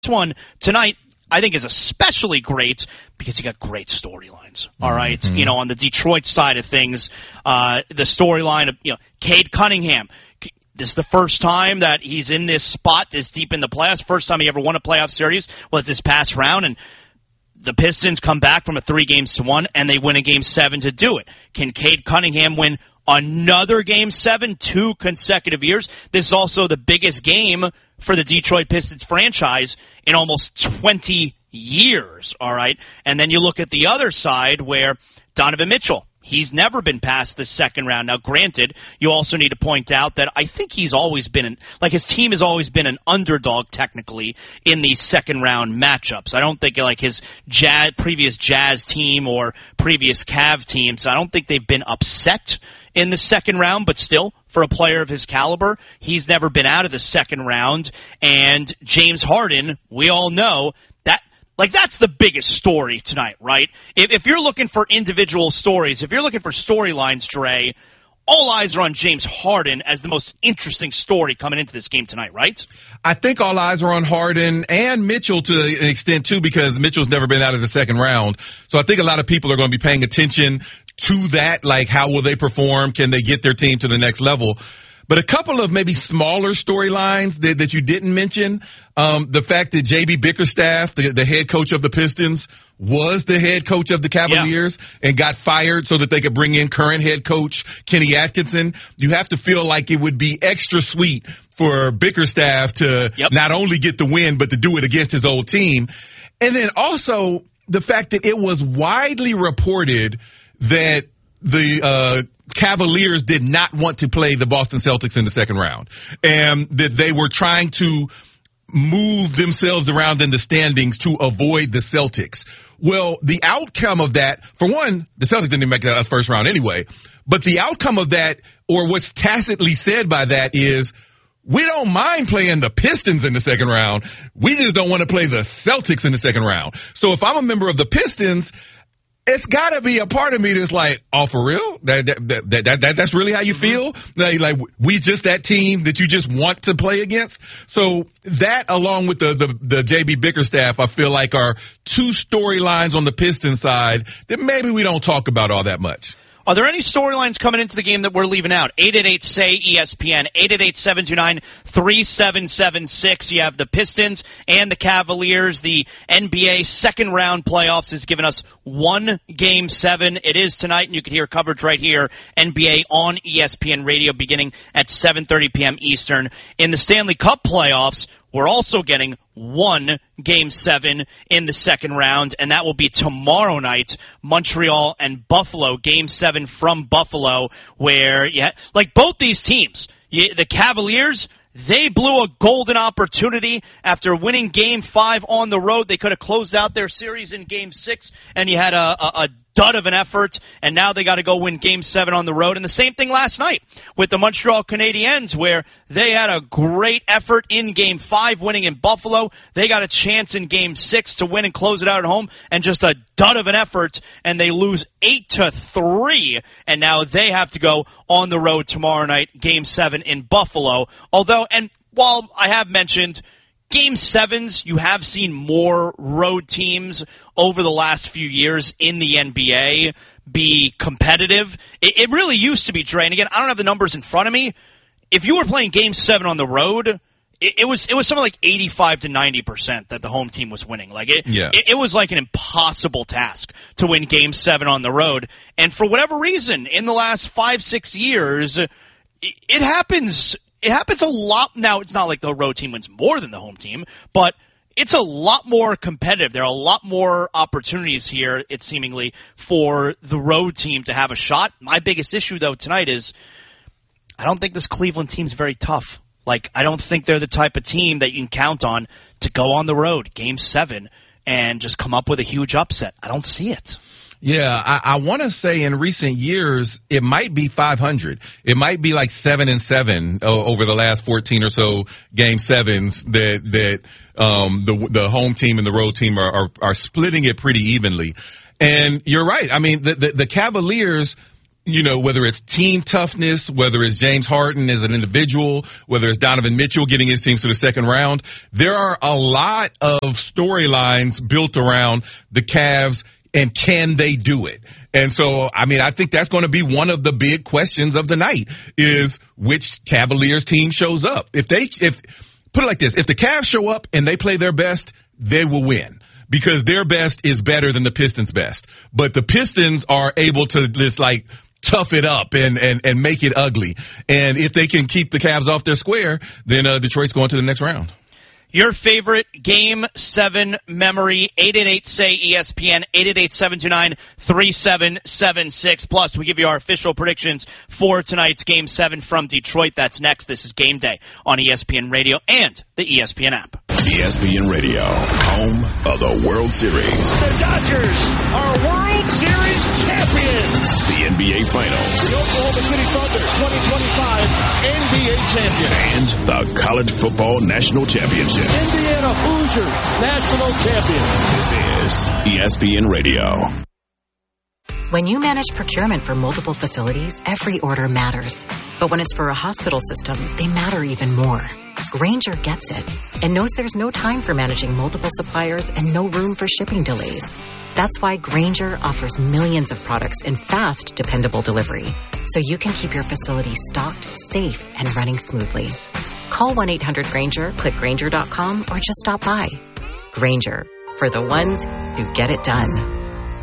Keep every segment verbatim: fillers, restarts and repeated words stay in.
one tonight, I think, is especially great because you got great storylines. All right, mm-hmm. you know, on the Detroit side of things, uh, the storyline of you know Cade Cunningham. This is the first time that he's in this spot this deep in the playoffs. First time he ever won a playoff series was this past round, and the Pistons come back from a three games to one, and they win a game seven to do it. Can Cade Cunningham win another game seven, two consecutive years? This is also the biggest game for the Detroit Pistons franchise in almost twenty years, all right? And then you look at the other side where Donovan Mitchell, he's never been past the second round. Now, granted, you also need to point out that I think he's always been, an, like his team has always been an underdog technically in these second round matchups. I don't think like his Jazz, previous Jazz team or previous Cav teams, I don't think they've been upset in the second round, but still, for a player of his caliber, he's never been out of the second round. And James Harden, we all know that, like, that's the biggest story tonight, right? If, if you're looking for individual stories, if you're looking for storylines, Dre, all eyes are on James Harden as the most interesting story coming into this game tonight, right? I think all eyes are on Harden and Mitchell to an extent, too, because Mitchell's never been out of the second round. So I think a lot of people are going to be paying attention to that, like how will they perform? Can they get their team to the next level? But a couple of maybe smaller storylines that, that you didn't mention, um, the fact that J B Bickerstaff, the, the head coach of the Pistons, was the head coach of the Cavaliers yeah. and got fired so that they could bring in current head coach Kenny Atkinson. You have to feel like it would be extra sweet for Bickerstaff to yep. not only get the win, but to do it against his old team. And then also the fact that it was widely reported that the uh Cavaliers did not want to play the Boston Celtics in the second round, and that they were trying to move themselves around in the standings to avoid the Celtics. Well, the outcome of that, for one, the Celtics didn't even make that first round anyway, but the outcome of that, or what's tacitly said by that, is we don't mind playing the Pistons in the second round. We just don't want to play the Celtics in the second round. So if I'm a member of the Pistons, it's got to be a part of me that's like, oh, for real? That, that, that, that, that that's really how you feel? Like, like, we just that team that you just want to play against? So that, along with the, the, the J B Bickerstaff, I feel like are two storylines on the Pistons side that maybe we don't talk about all that much. Are there any storylines coming into the game that we're leaving out? eight eight eight, S A Y, E S P N, eight eight eight, seven two nine, three seven seven six. You have the Pistons and the Cavaliers. The N B A second round playoffs has given us one game seven. It is tonight, and you can hear coverage right here, N B A on E S P N Radio beginning at seven thirty p.m. Eastern. In the Stanley Cup playoffs, we're also getting one game seven in the second round, and that will be tomorrow night, Montreal and Buffalo, game seven from Buffalo, where, yeah, like both these teams, you, the Cavaliers, they blew a golden opportunity after winning game five on the road. They could have closed out their series in game six, and you had a, a, a dud of an effort, and now they got to go win game seven on the road. And the same thing last night with the Montreal Canadiens, where they had a great effort in game five, winning in Buffalo. They got a chance in game six to win and close it out at home, and just a dud of an effort, and they lose eight to three, and now they have to go on the road tomorrow night, game seven in Buffalo. Although, and while I have mentioned Game sevens, you have seen more road teams over the last few years in the N B A be competitive. It, it really used to be, Dre, and again, I don't have the numbers in front of me. If you were playing game seven on the road, it, it was it was something like eighty-five to ninety percent that the home team was winning. Like it, yeah. it, it was like an impossible task to win game seven on the road. And for whatever reason, in the last five, six years, it, it happens It happens a lot. Now, it's not like the road team wins more than the home team, but it's a lot more competitive. There are a lot more opportunities here, it's seemingly, for the road team to have a shot. My biggest issue, though, tonight is I don't think this Cleveland team's very tough. Like, I don't think they're the type of team that you can count on to go on the road, game seven, and just come up with a huge upset. I don't see it. Yeah, I, I want to say in recent years, it might be five hundred. It might be like seven and seven uh, over the last fourteen or so game sevens that, that, um, the, the home team and the road team are, are, are splitting it pretty evenly. And you're right. I mean, the, the, the Cavaliers you know, whether it's team toughness, whether it's James Harden as an individual, whether it's Donovan Mitchell getting his teams to the second round, there are a lot of storylines built around the Cavs and can they do it? And so, I mean, I think that's going to be one of the big questions of the night is which Cavaliers team shows up. If they, if, put it like this, if the Cavs show up and they play their best, they will win. Because their best is better than the Pistons' best. But the Pistons are able to just like tough it up and, and, and make it ugly. And if they can keep the Cavs off their square, then uh, Detroit's going to the next round. Your favorite Game seven memory, eight eight eight, S A Y, E S P N, eight eight eight, seven two nine, three seven seven six. Plus, we give you our official predictions for tonight's Game seven from Detroit. That's next. This is Game Day on E S P N Radio and the E S P N app. E S P N Radio, home of the World Series. The Dodgers are World Series champions. The N B A Finals. The Oklahoma City Thunder twenty twenty-five N B A champion. And the College Football National Championship. Indiana Hoosiers national champions. This is E S P N Radio. When you manage procurement for multiple facilities, every order matters. But when it's for a hospital system, they matter even more. Grainger gets it and knows there's no time for managing multiple suppliers and no room for shipping delays. That's why Grainger offers millions of products in fast, dependable delivery, so you can keep your facility stocked, safe, and running smoothly. Call one eight hundred Grainger, click Grainger dot com, or just stop by. Grainger, for the ones who get it done.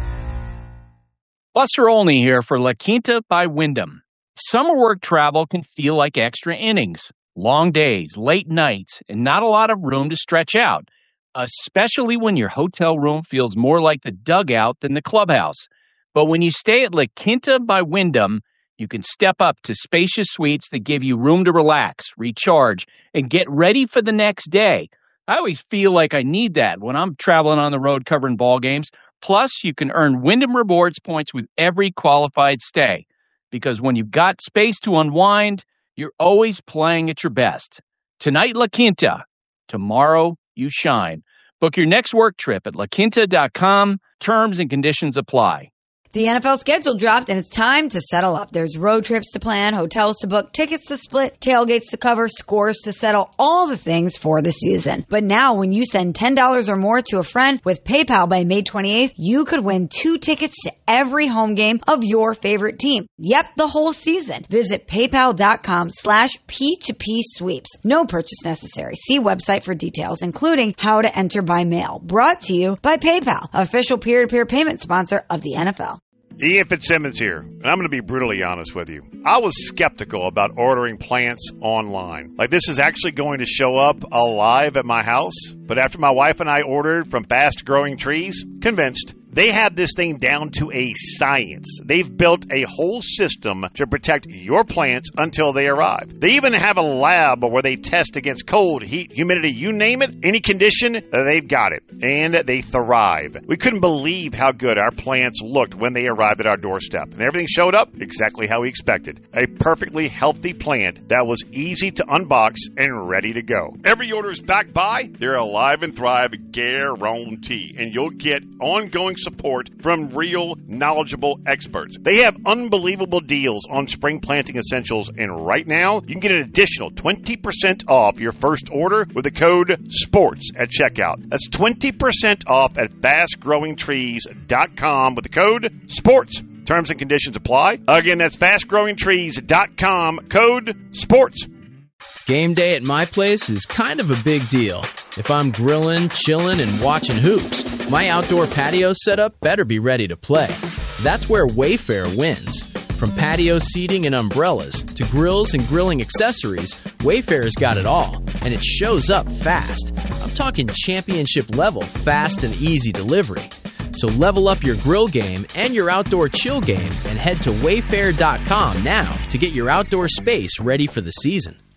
Buster Olney here for La Quinta by Wyndham. Summer work travel can feel like extra innings. Long days, late nights, and not a lot of room to stretch out, especially when your hotel room feels more like the dugout than the clubhouse. But when you stay at La Quinta by Wyndham, you can step up to spacious suites that give you room to relax, recharge, and get ready for the next day. I always feel like I need that when I'm traveling on the road covering ball games. Plus, you can earn Wyndham Rewards points with every qualified stay. Because when you've got space to unwind, you're always playing at your best. Tonight, La Quinta. Tomorrow, you shine. Book your next work trip at la quinta dot com. Terms and conditions apply. The N F L schedule dropped, and it's time to settle up. There's road trips to plan, hotels to book, tickets to split, tailgates to cover, scores to settle, all the things for the season. But now, when you send ten dollars or more to a friend with PayPal by May twenty-eighth, you could win two tickets to every home game of your favorite team. Yep, the whole season. Visit paypal.com slash P2P sweeps. No purchase necessary. See website for details, including how to enter by mail. Brought to you by PayPal, official peer-to-peer payment sponsor of the N F L. Ian Fitzsimmons here, and I'm going to be brutally honest with you. I was skeptical about ordering plants online. Like, this is actually going to show up alive at my house. But after my wife and I ordered from Fast Growing Trees, convinced. They have this thing down to a science. They've built a whole system to protect your plants until they arrive. They even have a lab where they test against cold, heat, humidity, you name it, any condition, they've got it. And they thrive. We couldn't believe how good our plants looked when they arrived at our doorstep. And everything showed up exactly how we expected. A perfectly healthy plant that was easy to unbox and ready to go. Every order is backed by their Alive and Thrive guarantee. And you'll get ongoing support from real, knowledgeable experts. They have unbelievable deals on spring planting essentials, and right now, you can get an additional twenty percent off your first order with the code SPORTS at checkout. That's twenty percent off at fast growing trees dot com with the code SPORTS. Terms and conditions apply. Again, that's fast growing trees dot com, code SPORTS. Game day at my place is kind of a big deal. If I'm grilling, chilling, and watching hoops, my outdoor patio setup better be ready to play. That's where Wayfair wins. From patio seating and umbrellas to grills and grilling accessories, Wayfair's got it all, and it shows up fast. I'm talking championship level fast and easy delivery. So level up your grill game and your outdoor chill game and head to wayfair dot com now to get your outdoor space ready for the season.